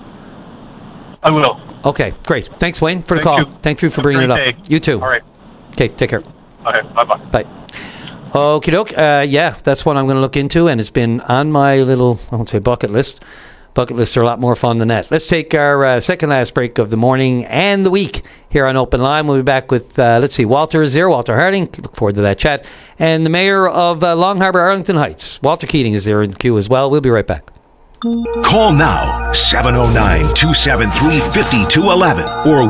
I will. Okay, great. Thanks, Wayne, for the call. Thank you for bringing it up. Day. You too. All right. Okay, take care. Okay, bye-bye. Bye. Okie doke. That's what I'm going to look into, and it's been on my little, I won't say bucket list. Bucket lists are a lot more fun than that. Let's take our second last break of the morning and the week here on Open Line. We'll be back with, Walter is there, Walter Harding. Look forward to that chat. And the mayor of Long Harbour, Arlington Heights, Walter Keating, is there in the queue as well. We'll be right back. Call now, 709-273-5211 or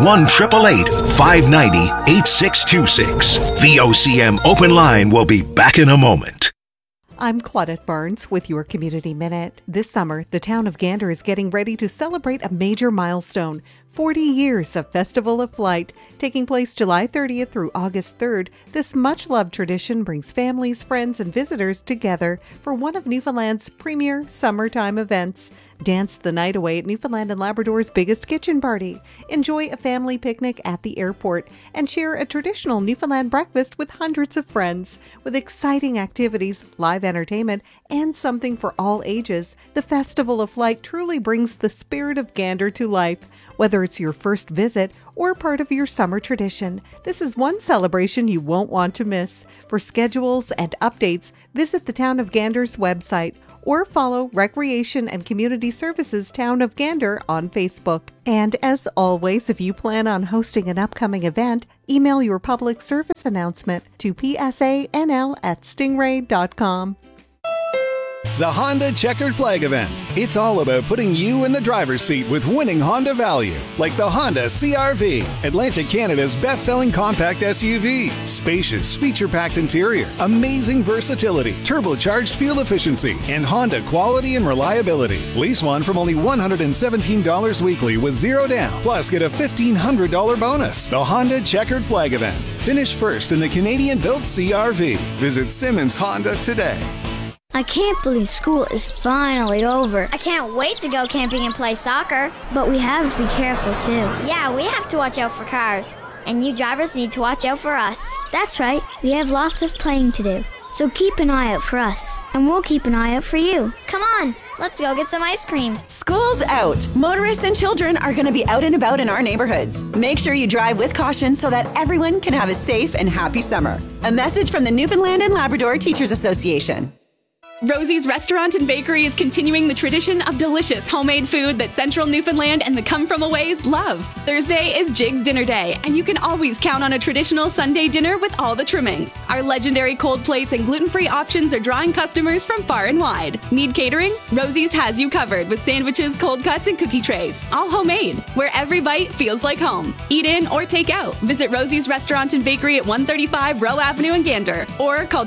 1-888-590-8626. VOCM Open Line will be back in a moment. I'm Claudette Barnes with your Community Minute. This summer, the town of Gander is getting ready to celebrate a major milestone. 40 years of Festival of Flight. Taking place July 30th through August 3rd, this much-loved tradition brings families, friends, and visitors together for one of Newfoundland's premier summertime events. Dance the night away at Newfoundland and Labrador's biggest kitchen party. Enjoy a family picnic at the airport and share a traditional Newfoundland breakfast with hundreds of friends. With exciting activities, live entertainment, and something for all ages, the Festival of Flight truly brings the spirit of Gander to life. Whether it's your first visit or part of your summer tradition, this is one celebration you won't want to miss. For schedules and updates, visit the Town of Gander's website or follow Recreation and Community Services Town of Gander on Facebook. And as always, if you plan on hosting an upcoming event, email your public service announcement to psanl@stingray.com. The Honda Checkered Flag Event. It's all about putting you in the driver's seat with winning Honda value, like the Honda CR-V, Atlantic Canada's best-selling compact SUV. Spacious, feature-packed interior, amazing versatility, turbocharged fuel efficiency, and Honda quality and reliability. Lease one from only $117 weekly with zero down. Plus, get a $1,500 bonus. The Honda Checkered Flag Event. Finish first in the Canadian-built CR-V. Visit Simmons Honda today. I can't believe school is finally over. I can't wait to go camping and play soccer. But we have to be careful, too. Yeah, we have to watch out for cars. And you drivers need to watch out for us. That's right. We have lots of playing to do. So keep an eye out for us. And we'll keep an eye out for you. Come on, let's go get some ice cream. School's out. Motorists and children are going to be out and about in our neighborhoods. Make sure you drive with caution so that everyone can have a safe and happy summer. A message from the Newfoundland and Labrador Teachers Association. Rosie's Restaurant and Bakery is continuing the tradition of delicious homemade food that Central Newfoundland and the come-from-aways love. Thursday is Jig's Dinner Day, and you can always count on a traditional Sunday dinner with all the trimmings. Our legendary cold plates and gluten-free options are drawing customers from far and wide. Need catering? Rosie's has you covered with sandwiches, cold cuts, and cookie trays, all homemade, where every bite feels like home. Eat in or take out. Visit Rosie's Restaurant and Bakery at 135 Rowe Avenue in Gander, or call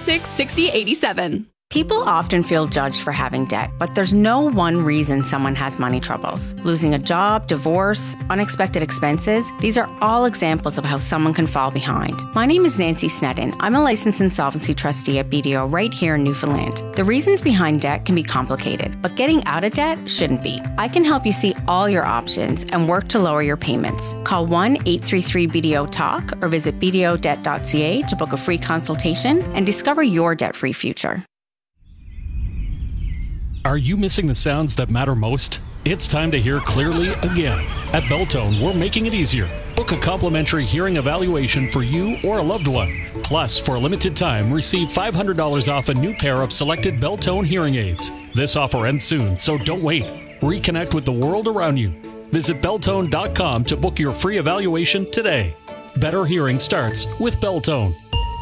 256-6087. People often feel judged for having debt, but there's no one reason someone has money troubles. Losing a job, divorce, unexpected expenses, these are all examples of how someone can fall behind. My name is Nancy Sneddon. I'm a licensed insolvency trustee at BDO right here in Newfoundland. The reasons behind debt can be complicated, but getting out of debt shouldn't be. I can help you see all your options and work to lower your payments. Call 1-833-BDO-TALK or visit bdodebt.ca to book a free consultation and discover your debt-free future. Are you missing the sounds that matter most? It's time to hear clearly again. At Beltone, we're making it easier. Book a complimentary hearing evaluation for you or a loved one. Plus, for a limited time, receive $500 off a new pair of selected Beltone hearing aids. This offer ends soon, so don't wait. Reconnect with the world around you. Visit Beltone.com to book your free evaluation today. Better hearing starts with Beltone.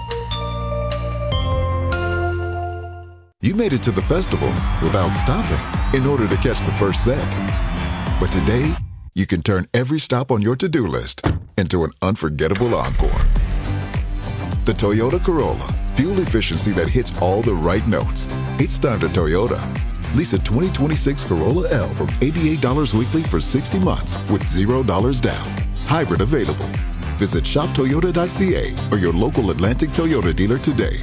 You made it to the festival without stopping in order to catch the first set. But today, you can turn every stop on your to-do list into an unforgettable encore. The Toyota Corolla, fuel efficiency that hits all the right notes. It's time to Toyota. Lease a 2026 Corolla L from $88 weekly for 60 months with $0 down. Hybrid available. Visit shoptoyota.ca or your local Atlantic Toyota dealer today.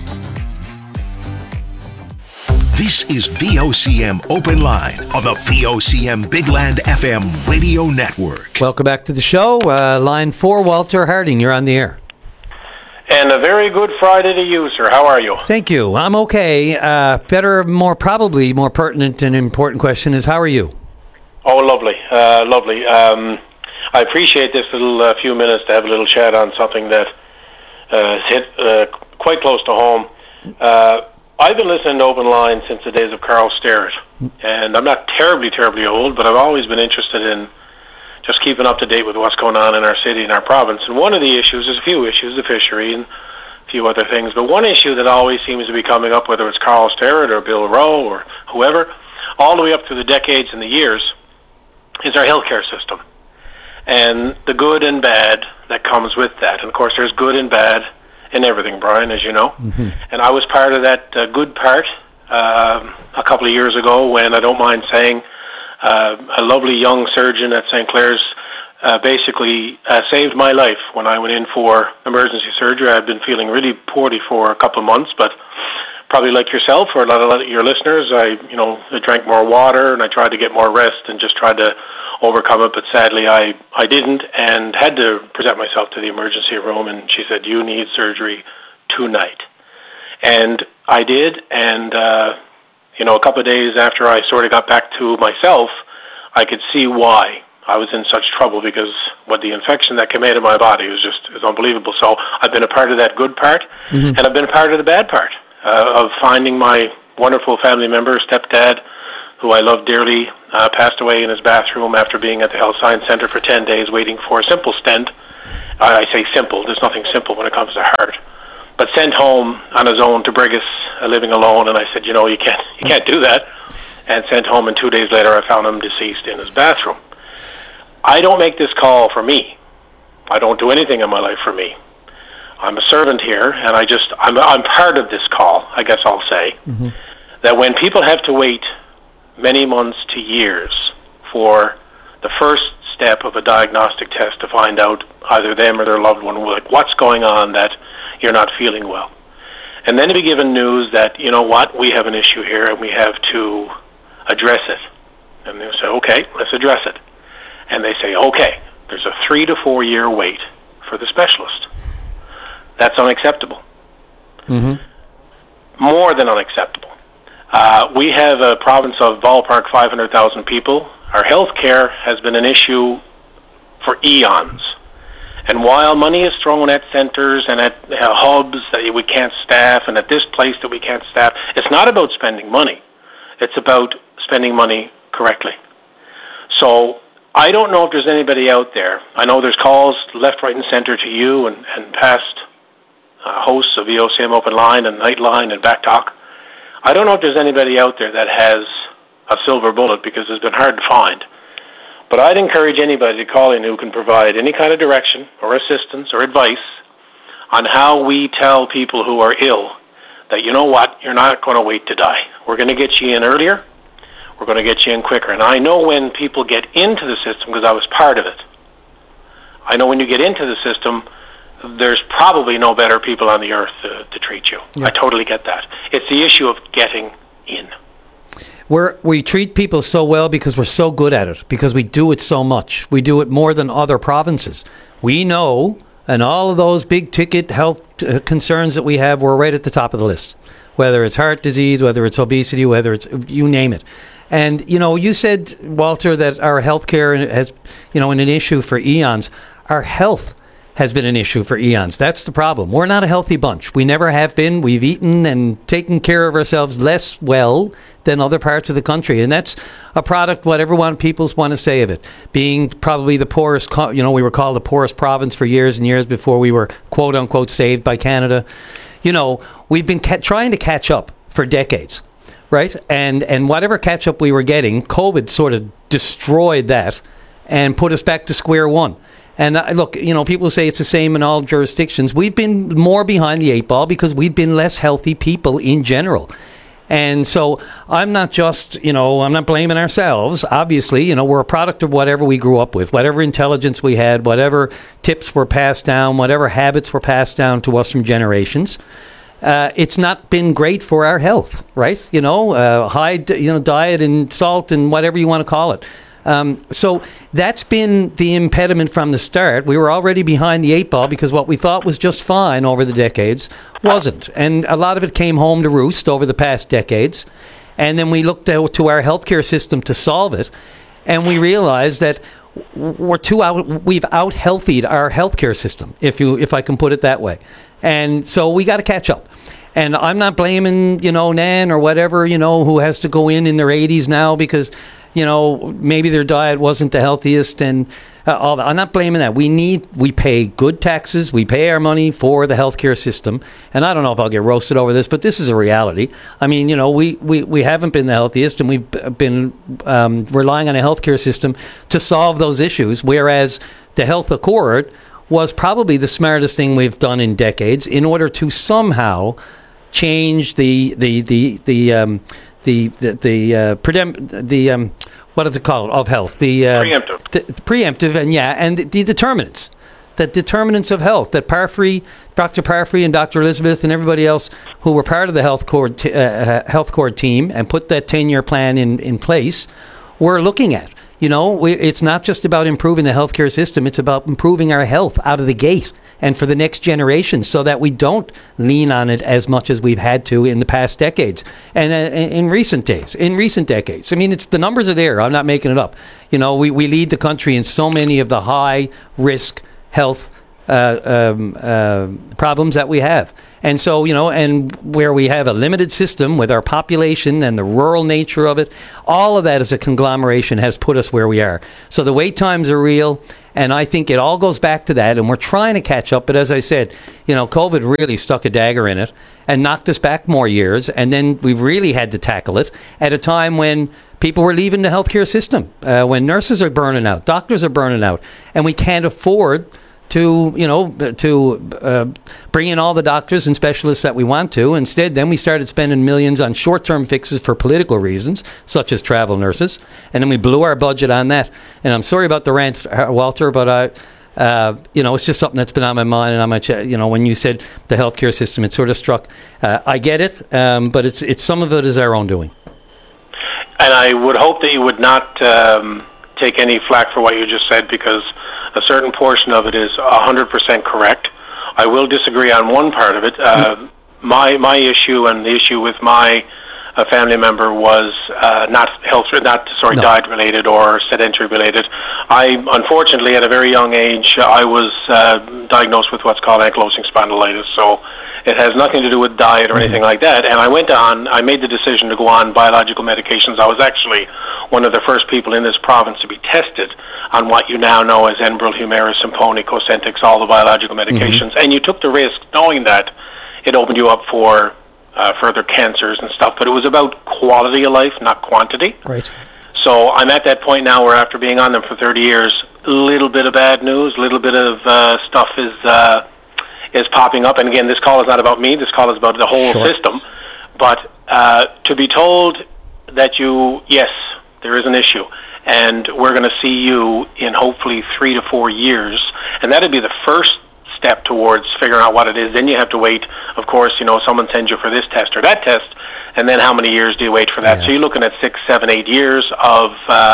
This is VOCM Open Line on the VOCM Big Land FM radio network. Welcome back to the show. Line 4, Walter Harding, you're on the air. And a very good Friday to you, sir. How are you? Thank you. I'm okay. Probably more pertinent and important question is, how are you? Oh, lovely. Lovely. I appreciate this little few minutes to have a little chat on something that hit quite close to home. I've been listening to Open Line since the days of Carl Sterrett, and I'm not terribly old, but I've always been interested in just keeping up to date with what's going on in our city and our province. And one of the issues, there's a few issues, the fishery and a few other things, but one issue that always seems to be coming up, whether it's Carl Sterrett or Bill Rowe or whoever, all the way up through the decades and the years, is our healthcare system and the good and bad that comes with that. And of course, there's good and bad in everything, Brian, as you know. Mm-hmm. And I was part of that good part a couple of years ago when, I don't mind saying, a lovely young surgeon at St. Clair's basically saved my life when I went in for emergency surgery. I've been feeling really poorly for a couple of months, but probably like yourself or a lot of your listeners, I drank more water and I tried to get more rest and just tried to overcome it, but sadly I didn't, and had to present myself to the emergency room, and she said, "You need surgery tonight." And I did, and a couple of days after I sort of got back to myself, I could see why. I was in such trouble because what the infection that came out of my body was unbelievable. So I've been a part of that good part, and I've been a part of the bad part of finding my wonderful family member, stepdad, who I love dearly, passed away in his bathroom after being at the Health Science Centre for 10 days waiting for a simple stent. I say simple. There's nothing simple when it comes to heart. But sent home on his own to Brigus, living alone, and I said, you can't do that. And sent home, and 2 days later I found him deceased in his bathroom. I don't make this call for me. I don't do anything in my life for me. I'm a servant here, and I'm part of this call, I guess I'll say, that when people have to wait many months to years for the first step of a diagnostic test to find out either them or their loved one, like, what's going on that you're not feeling well. And then to be given news that, you know what, we have an issue here and we have to address it. And they say, okay, let's address it. And they say, okay, there's a 3 to 4 year wait for the specialist. That's unacceptable. More than unacceptable. We have a province of ballpark 500,000 people. Our health care has been an issue for eons. And while money is thrown at centers and at hubs that we can't staff and at this place that we can't staff, it's not about spending money. It's about spending money correctly. So I don't know if there's anybody out there. I know there's calls left, right, and center to you and past hosts of VOCM Open Line and Nightline and Back Talk. I don't know if there's anybody out there that has a silver bullet because it's been hard to find. But I'd encourage anybody to call in who can provide any kind of direction or assistance or advice on how we tell people who are ill that, you know what, you're not going to wait to die. We're going to get you in earlier. We're going to get you in quicker. And I know when people get into the system, because I was part of it, I know when you get into the system, there's probably no better people on the earth to treat you. Yeah. I totally get that. It's the issue of getting in. We treat people so well because we're so good at it, because we do it so much. We do it more than other provinces. We know, and all of those big ticket health concerns that we have, we're right at the top of the list. Whether it's heart disease, whether it's obesity, whether it's, you name it. And, you said, Walter, that our health care has, been an issue for eons. Our health has been an issue for eons. That's the problem. We're not a healthy bunch. We never have been. We've eaten and taken care of ourselves less well than other parts of the country. And that's a product, whatever people want to say of it, being probably the poorest, we were called the poorest province for years and years before we were, quote unquote, saved by Canada. We've been trying to catch up for decades, right? And whatever catch up we were getting, COVID sort of destroyed that and put us back to square one. And look, people say it's the same in all jurisdictions. We've been more behind the 8 ball because we've been less healthy people in general. And so I'm not just, I'm not blaming ourselves. Obviously, we're a product of whatever we grew up with, whatever intelligence we had, whatever tips were passed down, whatever habits were passed down to us from generations. It's not been great for our health, right? High, diet and salt and whatever you want to call it. So that's been the impediment from the start. We were already behind the 8 ball because what we thought was just fine over the decades wasn't. And a lot of it came home to roost over the past decades. And then we looked to our healthcare system to solve it. And we realized that we've out-healthied our healthcare system, if I can put it that way. And so we got to catch up. And I'm not blaming, Nan or whatever, who has to go in their 80s now because maybe their diet wasn't the healthiest and all that. I'm not blaming that. We pay good taxes. We pay our money for the healthcare system. And I don't know if I'll get roasted over this, but this is a reality. I mean, we haven't been the healthiest and we've been relying on a healthcare system to solve those issues, whereas the Health Accord was probably the smartest thing we've done in decades in order to somehow change what is it called, of health? Preemptive. The preemptive, and the determinants. The determinants of health that Dr. Parfrey and Dr. Elizabeth and everybody else who were part of the Health Accord team and put that 10-year plan in place were looking at. It's not just about improving the healthcare system. It's about improving our health out of the gate and for the next generation, so that we don't lean on it as much as we've had to in the past decades and in recent decades. I mean, it's the numbers are there. I'm not making it up. You know, we lead the country in so many of the high risk health problems that we have. And so, you know, and where we have a limited system with our population and the rural nature of it, all of that as a conglomeration has put us where we are. So the wait times are real, and I think it all goes back to that, and we're trying to catch up. But as I said, you know, COVID really stuck a dagger in it and knocked us back more years, and then we really had to tackle it at a time when people were leaving the healthcare system, when nurses are burning out, doctors are burning out, and we can't afford to bring in all the doctors and specialists that we want to. Instead, then we started spending millions on short-term fixes for political reasons, such as travel nurses, and then we blew our budget on that. And I'm sorry about the rant, Walter, but it's just something that's been on my mind and on my when you said the healthcare system, it sort of struck. I get it, but it's some of it is our own doing. And I would hope that you would not take any flack for what you just said, because a certain portion of it is 100% correct. I will disagree on one part of it. My issue and the issue with my family member was diet related or sedentary related. I unfortunately, at a very young age, I was diagnosed with what's called ankylosing spondylitis. So it has nothing to do with diet or anything like that. And I made the decision to go on biological medications. I was actually one of the first people in this province to be tested on what you now know as Enbrel, Humira, Simponi, Cosentyx, all the biological medications. And you took the risk knowing that it opened you up for further cancers and stuff. But it was about quality of life, not quantity. Right. So I'm at that point now where after being on them for 30 years, a little bit of bad news, a little bit of stuff is popping up. And again, this call is not about me. This call is about the whole system. But to be told that yes, there is an issue, and we're going to see you in hopefully 3 to 4 years, and that'd be the first step towards figuring out what it is. Then you have to wait, of course, someone sends you for this test or that test, and then how many years do you wait for that? So you're looking at 6, 7, 8 years of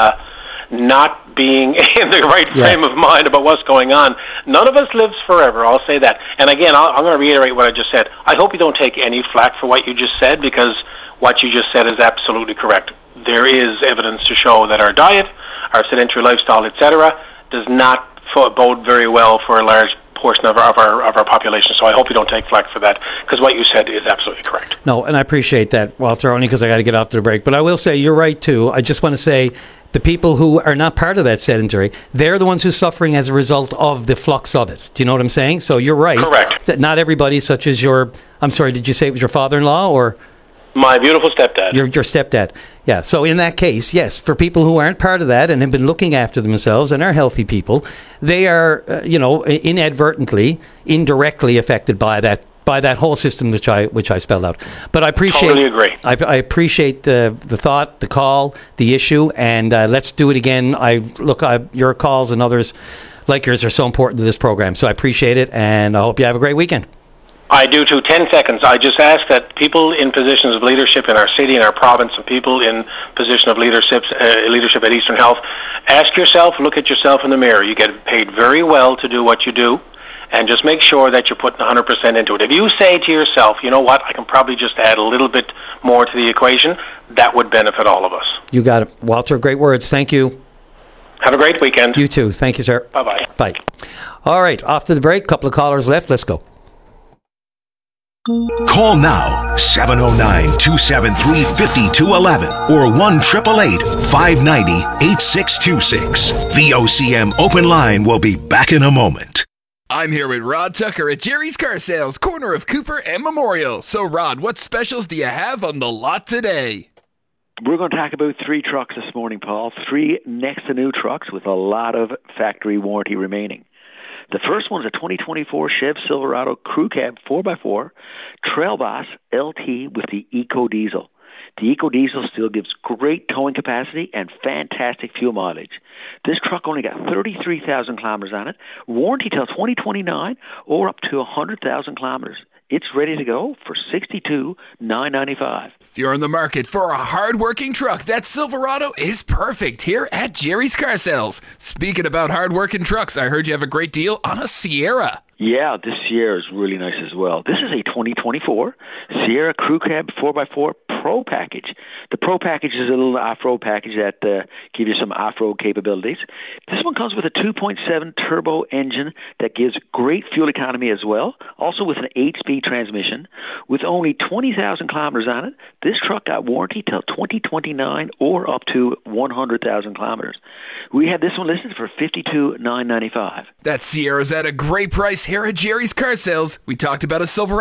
not being in the right frame of mind about what's going on. None of us lives forever, I'll say that. And again, I'm going to reiterate what I just said. I hope you don't take any flack for what you just said, because what you just said is absolutely correct. There is evidence to show that our diet, our sedentary lifestyle, etc., does not bode very well for a large portion of our population. So I hope you don't take flack for that, because what you said is absolutely correct. No, and I appreciate that, Walter, only because I got to get off to the break. But I will say you're right too. I just want to say the people who are not part of that sedentary, they're the ones who's suffering as a result of the flux of it. Do you know what I'm saying? So you're right. Correct. That not everybody, such as I'm sorry, did you say it was your father-in-law or? My beautiful stepdad. Your stepdad. Yeah. So in that case, yes, for people who aren't part of that and have been looking after themselves and are healthy people, they are, inadvertently, indirectly affected by that whole system which I spelled out. But I appreciate. Totally agree. I appreciate the thought, the call, the issue, and let's do it again. Your calls and others like yours are so important to this program, so I appreciate it, and I hope you have a great weekend. I do too. 10 seconds. I just ask that people in positions of leadership in our city, in our province, and people in position of leadership at Eastern Health, look at yourself in the mirror. You get paid very well to do what you do, and just make sure that you're putting 100% into it. If you say to yourself, you know what, I can probably just add a little bit more to the equation, that would benefit all of us. You got it. Walter, great words. Thank you. Have a great weekend. You too. Thank you, sir. Bye-bye. Bye. All right, off to the break. Couple of callers left. Let's go. Call now, 709-273-5211 or 1-888-590-8626. VOCM Open Line will be back in a moment. I'm here with Rod Tucker at Jerry's Car Sales, corner of Cooper and Memorial. So, Rod, what specials do you have on the lot today? We're going to talk about 3 trucks this morning, Paul. 3 next-to-new trucks with a lot of factory warranty remaining. The first one is a 2024 Chev Silverado Crew Cab 4x4 Trail Boss LT with the Eco Diesel. The Eco Diesel still gives great towing capacity and fantastic fuel mileage. This truck only got 33,000 kilometers on it, warranty till 2029 or up to 100,000 kilometers. It's ready to go for $62,995. If you're in the market for a hard-working truck, that Silverado is perfect here at Jerry's Car Sales. Speaking about hard-working trucks, I heard you have a great deal on a Sierra. Yeah, this Sierra is really nice as well. This is a 2024 Sierra Crew Cab 4x4 Pro Package. The Pro Package is a little off-road package that gives you some off-road capabilities. This one comes with a 2.7 turbo engine that gives great fuel economy as well, also with an 8-speed transmission. With only 20,000 kilometers on it, this truck got warranty till 2029 or up to 100,000 kilometers. We have this one listed for $52,995. That Sierra's at a great price here at Jerry's Car Sales. We talked about a Silverado